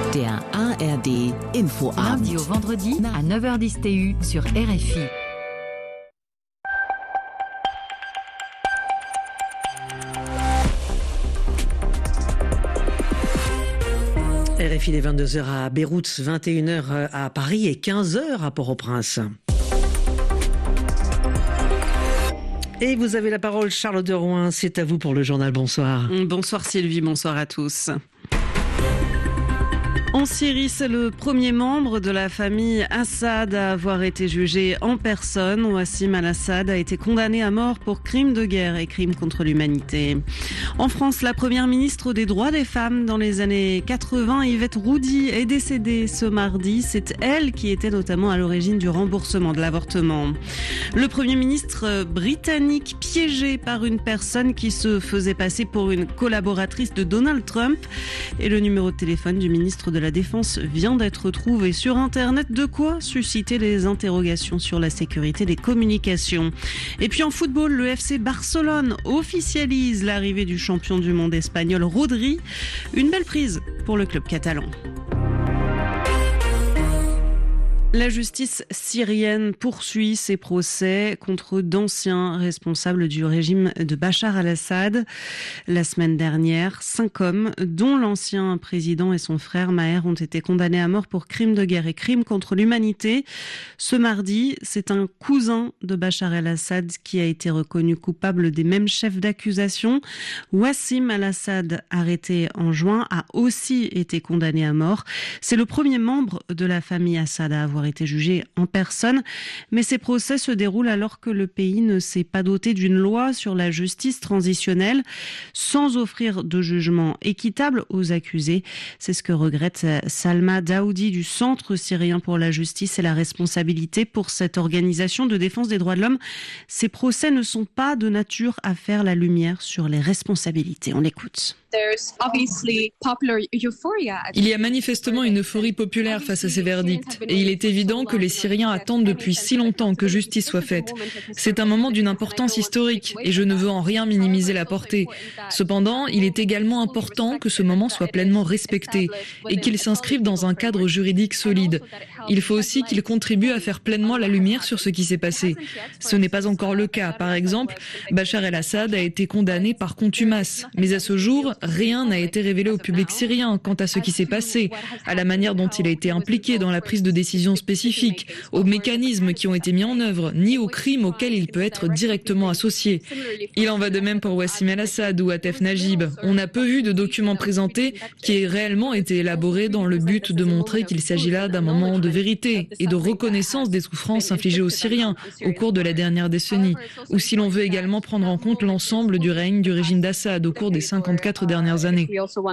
Der ARD Infoabend. Lundi au vendredi à 9h10 TU sur RFI. RFI, les 22h à Beyrouth, 21h à Paris et 15h à Port-au-Prince. Et vous avez la parole, Charlotte de Rouen, c'est à vous pour le journal. Bonsoir. Bonsoir Sylvie, bonsoir à tous. En Syrie, c'est le premier membre de la famille Assad à avoir été jugé en personne. Wassim al-Assad a été condamné à mort pour crimes de guerre et crimes contre l'humanité. En France, la première ministre des droits des femmes dans les années 80, Yvette Roudy, est décédée ce mardi. C'est elle qui était notamment à l'origine du remboursement de l'avortement. Le premier ministre britannique piégé par une personne qui se faisait passer pour une collaboratrice de Donald Trump, et le numéro de téléphone du ministre de la Défense vient d'être trouvé sur Internet, de quoi susciter des interrogations sur la sécurité des communications. Et puis en football, le FC Barcelone officialise l'arrivée du champion du monde espagnol Rodri. Une belle prise pour le club catalan. La justice syrienne poursuit ses procès contre d'anciens responsables du régime de Bachar al-Assad. La semaine dernière, 5 hommes, dont l'ancien président et son frère Maher, ont été condamnés à mort pour crimes de guerre et crimes contre l'humanité. Ce mardi, c'est un cousin de Bachar al-Assad qui a été reconnu coupable des mêmes chefs d'accusation. Wassim al-Assad, arrêté en juin, a aussi été condamné à mort. C'est le premier membre de la famille Assad à avoir été jugé en personne, mais ces procès se déroulent alors que le pays ne s'est pas doté d'une loi sur la justice transitionnelle, sans offrir de jugement équitable aux accusés. C'est ce que regrette Salma Daoudi du Centre syrien pour la justice et la responsabilité. Pour cette organisation de défense des droits de l'homme, ces procès ne sont pas de nature à faire la lumière sur les responsabilités. On l'écoute. Il y a manifestement une euphorie populaire face à ces verdicts et il est évident que les Syriens attendent depuis si longtemps que justice soit faite. C'est un moment d'une importance historique et je ne veux en rien minimiser la portée. Cependant, il est également important que ce moment soit pleinement respecté et qu'il s'inscrive dans un cadre juridique solide. Il faut aussi qu'il contribue à faire pleinement la lumière sur ce qui s'est passé. Ce n'est pas encore le cas. Par exemple, Bachar el-Assad a été condamné par contumace, mais à ce jour, rien n'a été révélé au public syrien quant à ce qui s'est passé, à la manière dont il a été impliqué dans la prise de décision spécifique, aux mécanismes qui ont été mis en œuvre, ni aux crimes auxquels il peut être directement associé. Il en va de même pour Wassim al-Assad ou Atef Najib. On a peu vu de documents présentés qui aient réellement été élaborés dans le but de montrer qu'il s'agit là d'un moment de vérité et de reconnaissance des souffrances infligées aux Syriens au cours de la dernière décennie, ou si l'on veut également prendre en compte l'ensemble du règne du régime d'Assad au cours des 54 dernières années.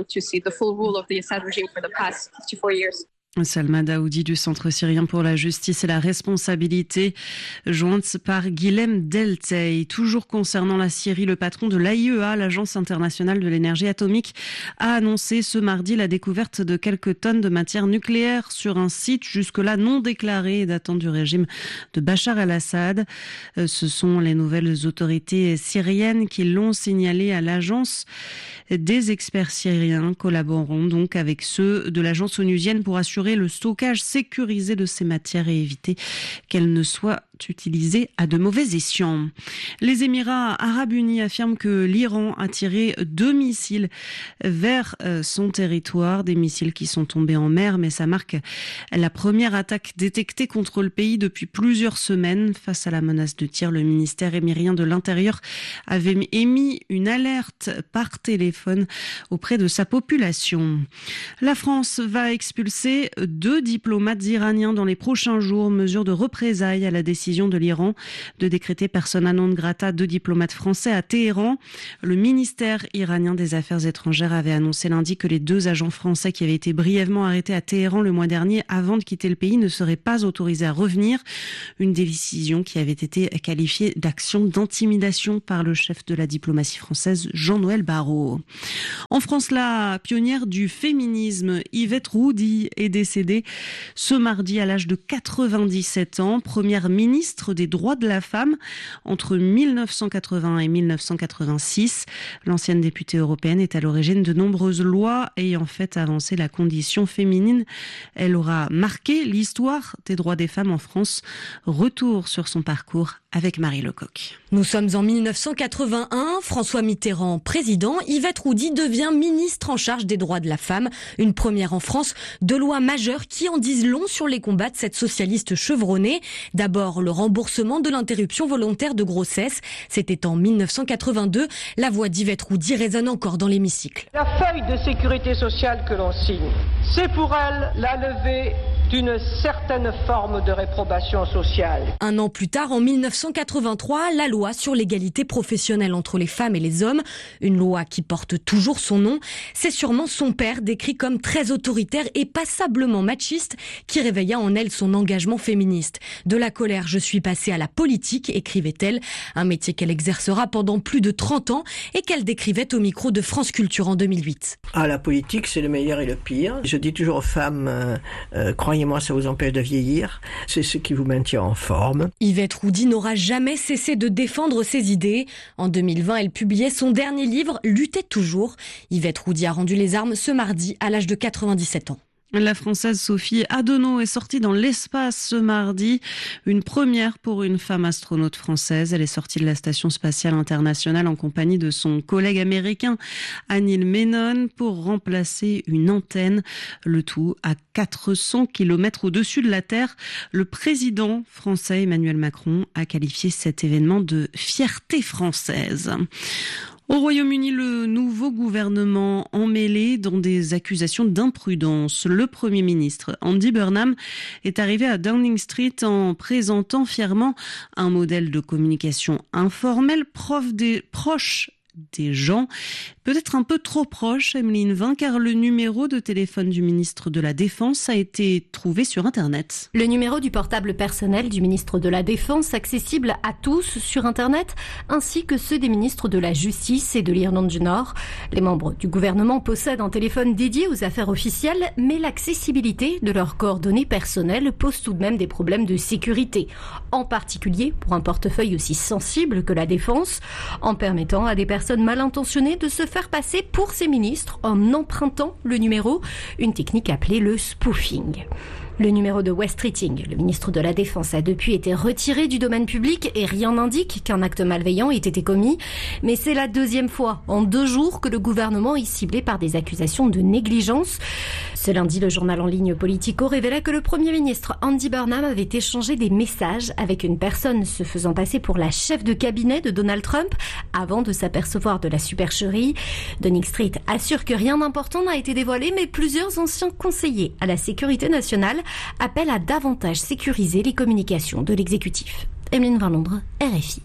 Salma Daoudi du Centre syrien pour la justice et la responsabilité, jointe par Guilhem Deltey. Toujours concernant la Syrie, le patron de l'AIEA, l'Agence internationale de l'énergie atomique, a annoncé ce mardi la découverte de quelques tonnes de matière nucléaire sur un site jusque-là non déclaré datant du régime de Bachar al-Assad. Ce sont les nouvelles autorités syriennes qui l'ont signalé à l'agence. Des experts syriens collaboreront donc avec ceux de l'agence onusienne pour assurer le stockage sécurisé de ces matières et éviter qu'elles ne soient utilisées à de mauvais escients. Les Émirats arabes unis affirment que l'Iran a tiré 2 missiles vers son territoire, des missiles qui sont tombés en mer, mais ça marque la première attaque détectée contre le pays depuis plusieurs semaines. Face à la menace de tir, le ministère émirien de l'Intérieur avait émis une alerte par téléphone auprès de sa population. La France va expulser 2 diplomates iraniens dans les prochains jours, mesure de représailles à la décision de l'Iran de décréter persona non grata 2 diplomates français à Téhéran. Le ministère iranien des Affaires étrangères avait annoncé lundi que les 2 agents français qui avaient été brièvement arrêtés à Téhéran le mois dernier avant de quitter le pays ne seraient pas autorisés à revenir. Une décision qui avait été qualifiée d'action d'intimidation par le chef de la diplomatie française, Jean-Noël Barrot. En France, la pionnière du féminisme, Yvette Roudy, est décédée ce mardi à l'âge de 97 ans, première ministre ministre des droits de la femme entre 1980 et 1986. L'ancienne députée européenne est à l'origine de nombreuses lois ayant fait avancer la condition féminine. Elle aura marqué l'histoire des droits des femmes en France. Retour sur son parcours avec Marie Lecoq. Nous sommes en 1981, François Mitterrand président, Yvette Roudy devient ministre en charge des droits de la femme. Une première en France, deux lois majeures qui en disent long sur les combats de cette socialiste chevronnée. D'abord, le remboursement de l'interruption volontaire de grossesse. C'était en 1982. La voix d'Yvette Roudy résonne encore dans l'hémicycle. La feuille de sécurité sociale que l'on signe, c'est pour elle la levée d'une certaine forme de réprobation sociale. Un an plus tard, en 1983, la loi sur l'égalité professionnelle entre les femmes et les hommes, une loi qui porte toujours son nom, c'est sûrement son père, décrit comme très autoritaire et passablement machiste, qui réveilla en elle son engagement féministe. De la colère, je suis passée à la politique, écrivait-elle, un métier qu'elle exercera pendant plus de 30 ans et qu'elle décrivait au micro de France Culture en 2008. Ah, la politique, c'est le meilleur et le pire. Je dis toujours aux femmes, croyez-moi, ça vous empêche de vieillir. C'est ce qui vous maintient en forme. Yvette Roudy n'aura jamais cessé de défendre ses idées. En 2020, elle publiait son dernier livre, Lutter toujours. Yvette Roudy a rendu les armes ce mardi à l'âge de 97 ans. La Française Sophie Adenau est sortie dans l'espace ce mardi. Une première pour une femme astronaute française. Elle est sortie de la Station spatiale internationale en compagnie de son collègue américain Anil Menon pour remplacer une antenne. Le tout à 400 km au-dessus de la Terre. Le président français Emmanuel Macron a qualifié cet événement de fierté française. Au Royaume-Uni, le nouveau gouvernement emmêlé dans des accusations d'imprudence. Le Premier ministre Andy Burnham est arrivé à Downing Street en présentant fièrement un modèle de communication informel proche des gens, peut-être un peu trop proche, Emeline Vin, car le numéro de téléphone du ministre de la Défense a été trouvé sur Internet. Le numéro du portable personnel du ministre de la Défense, accessible à tous sur Internet, ainsi que ceux des ministres de la Justice et de l'Irlande du Nord. Les membres du gouvernement possèdent un téléphone dédié aux affaires officielles, mais l'accessibilité de leurs coordonnées personnelles pose tout de même des problèmes de sécurité, en particulier pour un portefeuille aussi sensible que la Défense, en permettant à des personnes mal intentionnées de se faire passer pour ces ministres en empruntant le numéro, une technique appelée le spoofing. Le numéro de Wes Streeting, le ministre de la Défense, a depuis été retiré du domaine public et rien n'indique qu'un acte malveillant ait été commis. Mais c'est la deuxième fois en 2 jours que le gouvernement est ciblé par des accusations de négligence. Ce lundi, le journal en ligne Politico révélait que le Premier ministre Andy Burnham avait échangé des messages avec une personne se faisant passer pour la chef de cabinet de Donald Trump avant de s'apercevoir de la supercherie. Downing Street assure que rien d'important n'a été dévoilé, mais plusieurs anciens conseillers à la sécurité nationale appellent à davantage sécuriser les communications de l'exécutif. Emeline Vin, Londres, RFI.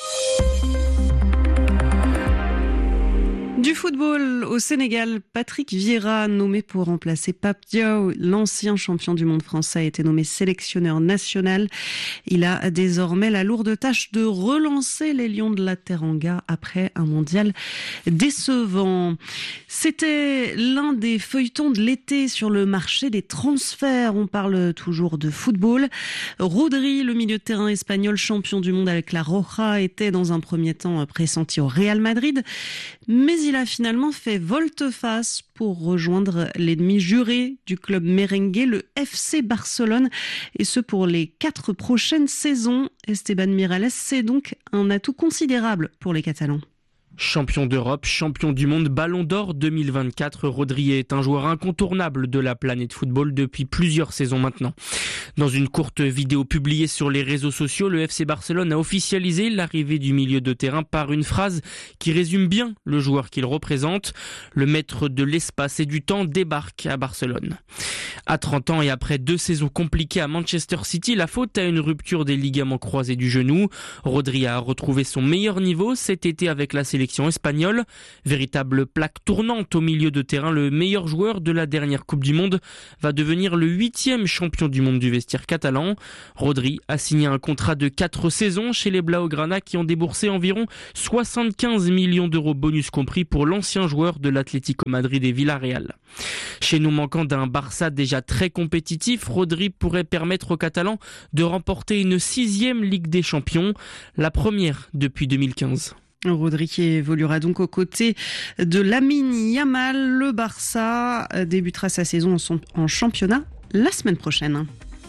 Du football au Sénégal, Patrick Vieira, nommé pour remplacer Pape Diaw, l'ancien champion du monde français, a été nommé sélectionneur national. Il a désormais la lourde tâche de relancer les Lions de la Teranga après un mondial décevant. C'était l'un des feuilletons de l'été sur le marché des transferts. On parle toujours de football. Rodri, le milieu de terrain espagnol champion du monde avec la Roja, était dans un premier temps pressenti au Real Madrid, mais il a finalement fait volte-face pour rejoindre l'ennemi juré du club merengue, le FC Barcelone, et ce pour les 4 prochaines saisons. Esteban Miralles, c'est donc un atout considérable pour les Catalans. Champion d'Europe, champion du monde, Ballon d'Or 2024, Rodri est un joueur incontournable de la planète football depuis plusieurs saisons maintenant. Dans une courte vidéo publiée sur les réseaux sociaux, le FC Barcelone a officialisé l'arrivée du milieu de terrain par une phrase qui résume bien le joueur qu'il représente. Le maître de l'espace et du temps débarque à Barcelone. À 30 ans et après 2 saisons compliquées à Manchester City, la faute à une rupture des ligaments croisés du genou. Rodri a retrouvé son meilleur niveau cet été avec la sélection espagnole. Véritable plaque tournante au milieu de terrain, le meilleur joueur de la dernière Coupe du Monde va devenir le 8e champion du monde du vestiaire catalan. Rodri a signé un contrat de 4 saisons chez les Blaugrana qui ont déboursé environ 75 millions d'euros bonus compris pour l'ancien joueur de l'Atlético Madrid et Villarreal. Chez nous, manquant d'un Barça déjà très compétitif, Rodri pourrait permettre aux Catalans de remporter une 6e Ligue des Champions, la première depuis 2015. Rodri qui évoluera donc aux côtés de Lamine Yamal. Le Barça débutera sa saison en championnat la semaine prochaine.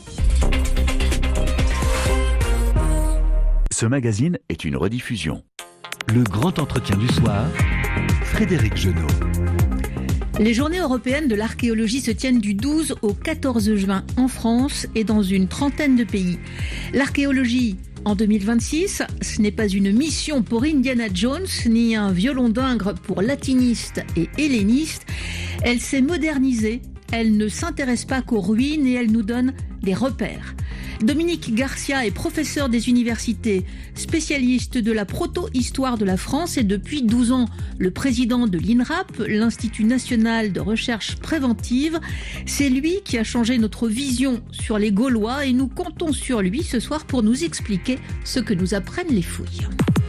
Ce magazine est une rediffusion. Le grand entretien du soir, Frédéric Genot. Les journées européennes de l'archéologie se tiennent du 12 au 14 juin en France et dans une trentaine de pays. L'archéologie en 2026, ce n'est pas une mission pour Indiana Jones, ni un violon d'ingres pour latinistes et hellénistes. Elle s'est modernisée, elle ne s'intéresse pas qu'aux ruines et elle nous donne des repères. Dominique Garcia est professeur des universités, spécialiste de la proto-histoire de la France et depuis 12 ans le président de l'INRAP, l'Institut national de recherche préventive. C'est lui qui a changé notre vision sur les Gaulois et nous comptons sur lui ce soir pour nous expliquer ce que nous apprennent les fouilles.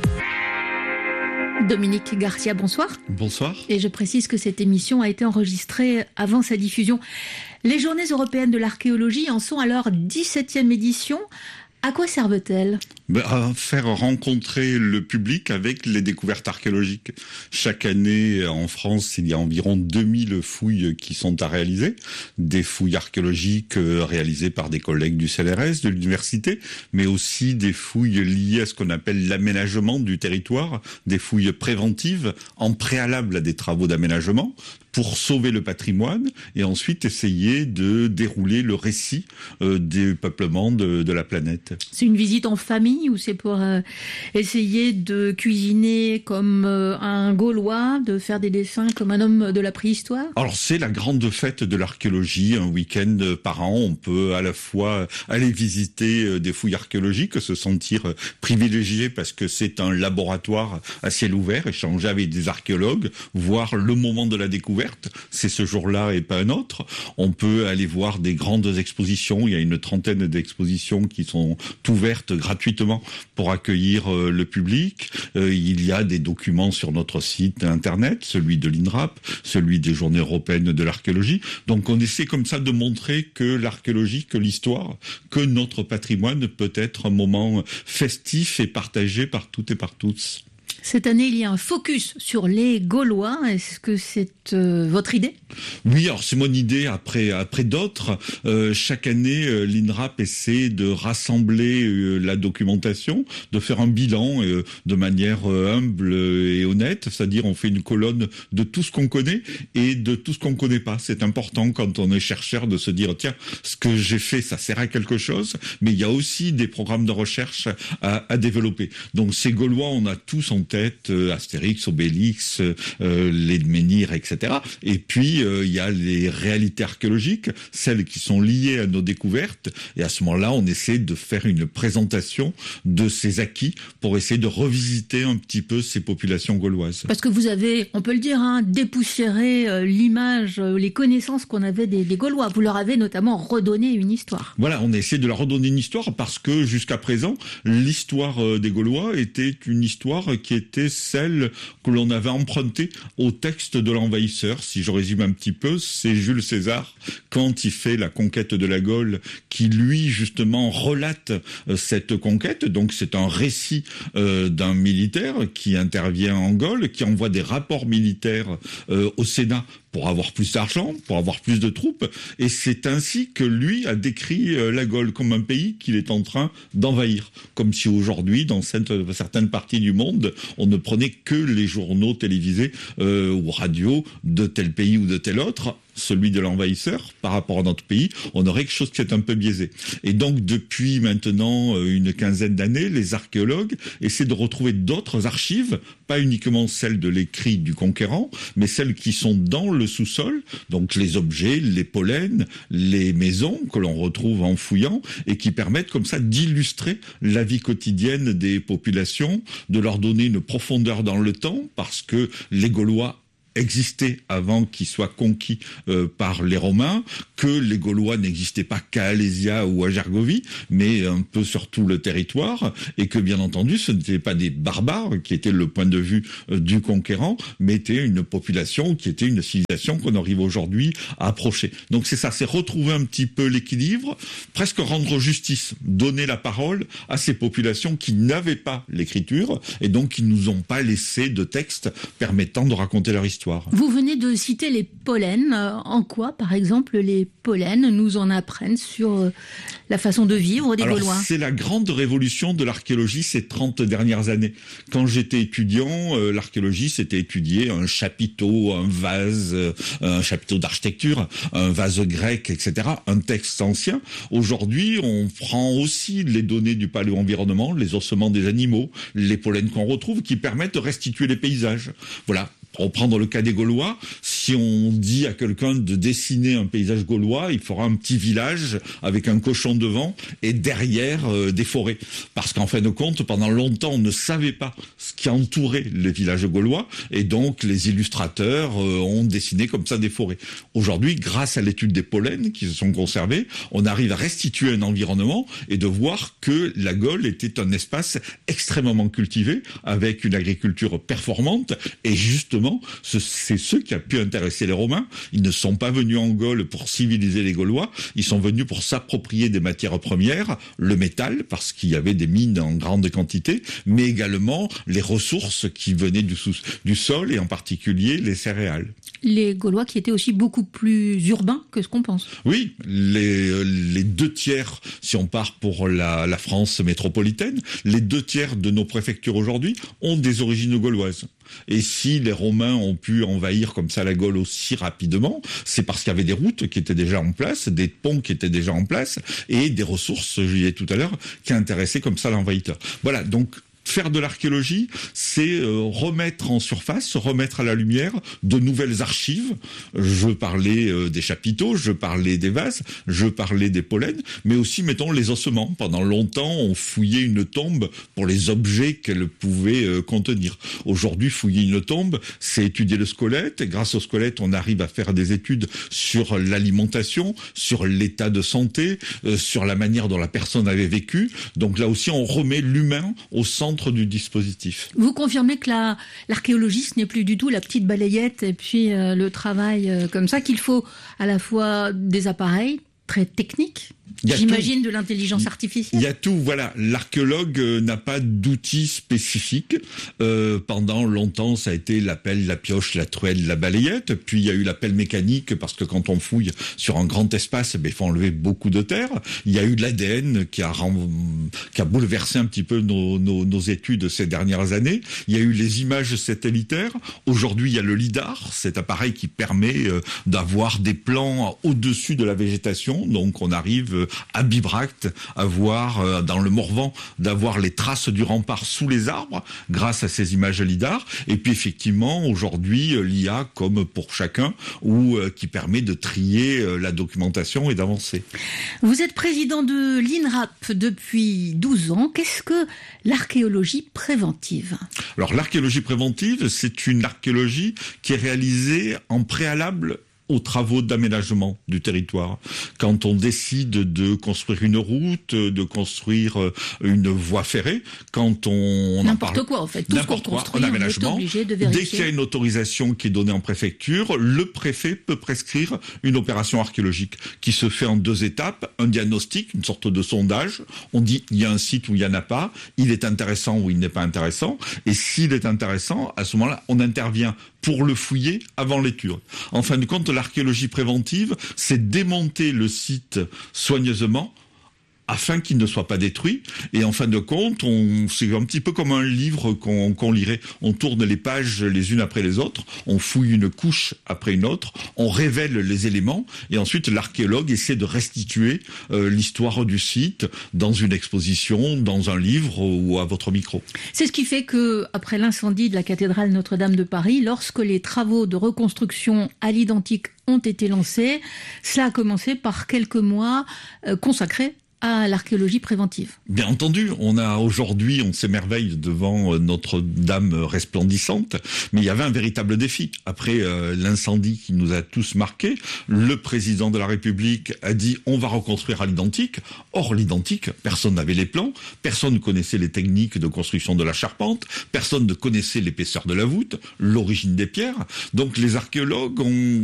Dominique Garcia, bonsoir. Bonsoir. Et je précise que cette émission a été enregistrée avant sa diffusion. Les Journées européennes de l'archéologie en sont à leur 17e édition. À quoi servent-elles ? À faire rencontrer le public avec les découvertes archéologiques. Chaque année, en France, il y a environ 2000 fouilles qui sont à réaliser. Des fouilles archéologiques réalisées par des collègues du CNRS, de l'université, mais aussi des fouilles liées à ce qu'on appelle l'aménagement du territoire, des fouilles préventives en préalable à des travaux d'aménagement pour sauver le patrimoine et ensuite essayer de dérouler le récit des peuplements de la planète. C'est une visite en famille ou c'est pour essayer de cuisiner comme un Gaulois, de faire des dessins comme un homme de la préhistoire ? Alors c'est la grande fête de l'archéologie, un week-end par an. On peut à la fois aller visiter des fouilles archéologiques, se sentir privilégié parce que c'est un laboratoire à ciel ouvert, échanger avec des archéologues, voir le moment de la découverte. C'est ce jour-là et pas un autre. On peut aller voir des grandes expositions. Il y a une trentaine d'expositions qui sont ouvertes gratuitement pour accueillir le public. Il y a des documents sur notre site internet, celui de l'INRAP, celui des Journées européennes de l'archéologie. Donc on essaie comme ça de montrer que l'archéologie, que l'histoire, que notre patrimoine peut être un moment festif et partagé par toutes et par tous. Cette année, il y a un focus sur les Gaulois. Est-ce que c'est votre idée ? Oui, alors c'est mon idée après d'autres. Chaque année, l'INRAP essaie de rassembler la documentation, de faire un bilan de manière humble et honnête. C'est-à-dire, on fait une colonne de tout ce qu'on connaît et de tout ce qu'on connaît pas. C'est important quand on est chercheur de se dire, tiens, ce que j'ai fait, ça sert à quelque chose. Mais il y a aussi des programmes de recherche à développer. Donc ces Gaulois, on a tous en tête Astérix, Obélix, les menhirs, etc. Et puis, il y a les réalités archéologiques, celles qui sont liées à nos découvertes. Et à ce moment-là, on essaie de faire une présentation de ces acquis pour essayer de revisiter un petit peu ces populations gauloises. Parce que vous avez, on peut le dire, dépoussiéré l'image, les connaissances qu'on avait des Gaulois. Vous leur avez notamment redonné une histoire. Voilà, on essaie de leur redonner une histoire parce que jusqu'à présent, l'histoire des Gaulois était une histoire qui était celle que l'on avait empruntée au texte de l'envahisseur. Si je résume un petit peu, c'est Jules César, quand il fait la conquête de la Gaule, qui lui, justement, relate cette conquête. Donc c'est un récit d'un militaire qui intervient en Gaule, qui envoie des rapports militaires au Sénat pour avoir plus d'argent, pour avoir plus de troupes. Et c'est ainsi que lui a décrit la Gaule comme un pays qu'il est en train d'envahir. Comme si aujourd'hui, dans certaines parties du monde, on ne prenait que les journaux télévisés ou radio de tel pays ou de tel autre, celui de l'envahisseur, par rapport à notre pays, on aurait quelque chose qui est un peu biaisé. Et donc, depuis maintenant une quinzaine d'années, les archéologues essaient de retrouver d'autres archives, pas uniquement celles de l'écrit du conquérant, mais celles qui sont dans le sous-sol, donc les objets, les pollens, les maisons que l'on retrouve en fouillant, et qui permettent comme ça d'illustrer la vie quotidienne des populations, de leur donner une profondeur dans le temps, parce que les Gaulois existait avant qu'il soit conquis par les Romains, que les Gaulois n'existaient pas qu'à Alésia ou à Gergovie, mais un peu sur tout le territoire, et que bien entendu ce n'étaient pas des barbares qui étaient le point de vue du conquérant, mais était une population qui était une civilisation qu'on arrive aujourd'hui à approcher. Donc c'est ça, c'est retrouver un petit peu l'équilibre, presque rendre justice, donner la parole à ces populations qui n'avaient pas l'écriture et donc qui nous ont pas laissé de texte permettant de raconter leur histoire. Vous venez de citer les pollens. En quoi, par exemple, les pollens nous en apprennent sur la façon de vivre des Gaulois? C'est la grande révolution de l'archéologie ces 30 dernières années. Quand j'étais étudiant, l'archéologie, c'était étudier un chapiteau, un vase, un chapiteau d'architecture, un vase grec, etc., un texte ancien. Aujourd'hui, on prend aussi les données du paléo-environnement, les ossements des animaux, les pollens qu'on retrouve, qui permettent de restituer les paysages. Voilà. Pour prendre le cas des Gaulois, si on dit à quelqu'un de dessiner un paysage gaulois, il fera un petit village avec un cochon devant et derrière des forêts. Parce qu'en fin de compte, pendant longtemps, on ne savait pas ce qui entourait les villages gaulois et donc les illustrateurs ont dessiné comme ça des forêts. Aujourd'hui, grâce à l'étude des pollens qui se sont conservés, on arrive à restituer un environnement et de voir que la Gaule était un espace extrêmement cultivé avec une agriculture performante et justement c'est ce qui a pu intéresser les Romains. Ils ne sont pas venus en Gaule pour civiliser les Gaulois, ils sont venus pour s'approprier des matières premières, le métal, parce qu'il y avait des mines en grande quantité, mais également les ressources qui venaient du sol, et en particulier les céréales. Les Gaulois qui étaient aussi beaucoup plus urbains que ce qu'on pense. Oui, les 2/3, si on part pour la France métropolitaine, les 2/3 de nos préfectures aujourd'hui ont des origines gauloises. Et si les Romains ont pu envahir comme ça la Gaule aussi rapidement, c'est parce qu'il y avait des routes qui étaient déjà en place, des ponts qui étaient déjà en place, et des ressources, je disais tout à l'heure, qui intéressaient comme ça l'envahisseur. Voilà, donc faire de l'archéologie, c'est remettre en surface, remettre à la lumière de nouvelles archives. Je parlais des chapiteaux, je parlais des vases, je parlais des pollens, mais aussi, mettons, les ossements. Pendant longtemps, on fouillait une tombe pour les objets qu'elle pouvait contenir. Aujourd'hui, fouiller une tombe, c'est étudier le squelette, et grâce au squelette, on arrive à faire des études sur l'alimentation, sur l'état de santé, sur la manière dont la personne avait vécu. Donc là aussi, on remet l'humain au centre du dispositif. Vous confirmez que l'archéologie, ce n'est plus du tout la petite balayette et puis le travail comme ça, qu'il faut à la fois des appareils très techniques, j'imagine de l'intelligence artificielle. Il y a tout, voilà. L'archéologue n'a pas d'outils spécifiques. Pendant longtemps, ça a été la pelle, la pioche, la truelle, la balayette. Puis il y a eu la pelle mécanique, parce que quand on fouille sur un grand espace, il faut enlever beaucoup de terre. Il y a eu de l'ADN qui a bouleversé un petit peu nos études ces dernières années. Il y a eu les images satellitaires. Aujourd'hui, il y a le LIDAR, cet appareil qui permet d'avoir des plans au-dessus de la végétation. Donc on arrive à Bibracte, à voir dans le Morvan, d'avoir les traces du rempart sous les arbres grâce à ces images LIDAR. Et puis effectivement, aujourd'hui, l'IA comme pour chacun, ou qui permet de trier la documentation et d'avancer. Vous êtes président de l'INRAP depuis 12 ans. Qu'est-ce que l'archéologie préventive? Alors l'archéologie préventive, c'est une archéologie qui est réalisée en préalable aux travaux d'aménagement du territoire. Quand on décide de construire une route, de construire une voie ferrée, quand on n'importe quoi en fait, tout ce qu'on construit, on est obligé de vérifier. Dès qu'il y a une autorisation qui est donnée en préfecture, le préfet peut prescrire une opération archéologique qui se fait en 2 étapes, un diagnostic, une sorte de sondage. On dit il y a un site où il y en a pas, il est intéressant ou il n'est pas intéressant, et s'il est intéressant, à ce moment-là, on intervient pour le fouiller avant l'étude. En fin de compte, l'archéologie préventive, c'est démonter le site soigneusement afin qu'il ne soit pas détruit. Et en fin de compte, c'est un petit peu comme un livre qu'on lirait. On tourne les pages les unes après les autres, on fouille une couche après une autre, on révèle les éléments, et ensuite l'archéologue essaie de restituer l'histoire du site dans une exposition, dans un livre ou à votre micro. C'est ce qui fait que, après l'incendie de la cathédrale Notre-Dame de Paris, lorsque les travaux de reconstruction à l'identique ont été lancés, cela a commencé par quelques mois consacrés à l'archéologie préventive. Bien entendu, on s'émerveille devant Notre-Dame resplendissante, mais il y avait un véritable défi. Après l'incendie qui nous a tous marqués, le président de la République a dit on va reconstruire à l'identique. Or, l'identique, personne n'avait les plans, personne ne connaissait les techniques de construction de la charpente, personne ne connaissait l'épaisseur de la voûte, l'origine des pierres. Donc les archéologues ont